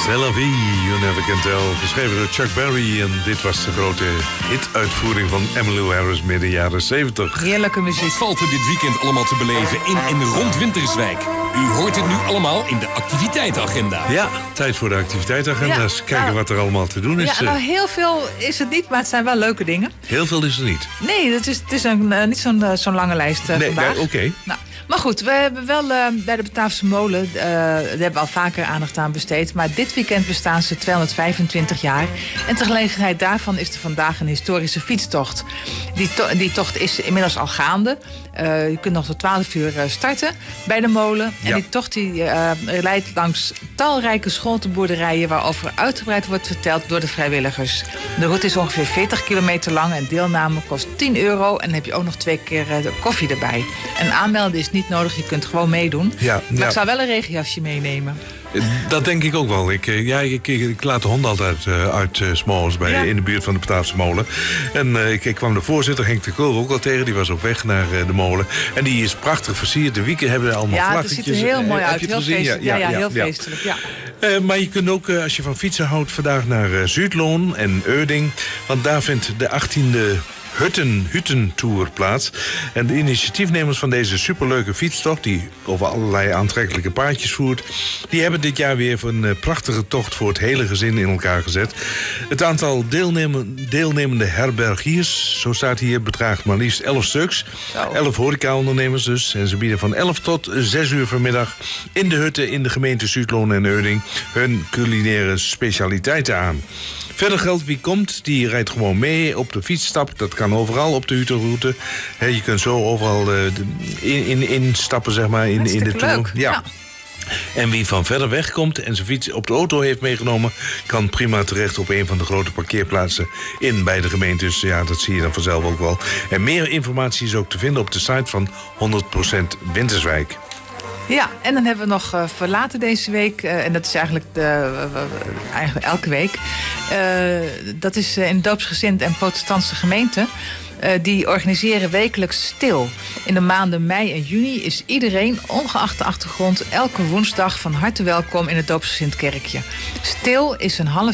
C'est la vie, you never can tell. Geschreven door Chuck Berry. En dit was de grote hituitvoering van Emmylou Harris midden jaren 70. Heerlijke muziek. Wat valt er dit weekend allemaal te beleven in en rond Winterswijk? U hoort het nu allemaal in de activiteitenagenda. Ja, tijd voor de activiteitenagenda's. Ja, Kijken wat er allemaal te doen is. Ja, nou heel veel is het niet, maar het zijn wel leuke dingen. Heel veel is er niet. Nee, het is niet zo'n lange lijst vandaag. Nee, oké. Nou, maar goed, we hebben wel bij de Bataafse Molen, daar hebben we al vaker aandacht aan besteed. Maar dit weekend bestaan ze 225 jaar. En ter gelegenheid daarvan is er vandaag een historische fietstocht. Die tocht is inmiddels al gaande. Je kunt nog tot 12 uur starten bij de molen. En die tocht leidt langs talrijke scholtenboerderijen waarover uitgebreid wordt verteld door de vrijwilligers. De route is ongeveer 40 kilometer lang en deelname kost €10. En dan heb je ook nog 2 keer koffie erbij. En aanmelden is niet nodig, je kunt gewoon meedoen. Maar ik zou wel een regenjasje meenemen. Dat denk ik ook wel. Ik laat de hond altijd uit 's morgens in de buurt van de Bataafse Molen. En ik kwam de voorzitter, Henk de Kulver, ook al tegen. Die was op weg naar de molen. En die is prachtig versierd. De wieken hebben allemaal vlaggetjes. Ja, het ziet er heel mooi uit. Heel feestelijk. Ja, heel feestelijk. Ja. Maar je kunt ook, als je van fietsen houdt, vandaag naar Zuidloon en Euding. Want daar vindt de 18e Huttentour plaats. En de initiatiefnemers van deze superleuke fietstocht, die over allerlei aantrekkelijke paadjes voert, die hebben dit jaar weer een prachtige tocht voor het hele gezin in elkaar gezet. Het aantal deelnemende herbergiers, zo staat hier, bedraagt maar liefst 11 stuks. 11 horecaondernemers dus. En ze bieden van 11 tot 6 uur vanmiddag in de hutten in de gemeente Zuidloon en Euding hun culinaire specialiteiten aan. Verder geldt, wie komt, die rijdt gewoon mee op de fietsstap. Dat kan overal op de Huttenroute. Je kunt zo overal instappen, zeg maar, in de tour. Ja. En wie van verder weg komt en zijn fiets op de auto heeft meegenomen, kan prima terecht op een van de grote parkeerplaatsen in beide gemeentes. Ja, dat zie je dan vanzelf ook wel. En meer informatie is ook te vinden op de site van 100% Winterswijk. Ja, en dan hebben we nog voor later deze week, en dat is eigenlijk elke week, dat is in de doopsgezind en protestantse gemeenten. Die organiseren wekelijks stil. In de maanden mei en juni is iedereen, ongeacht de achtergrond, elke woensdag van harte welkom in het doopsgezind kerkje. Stil is een half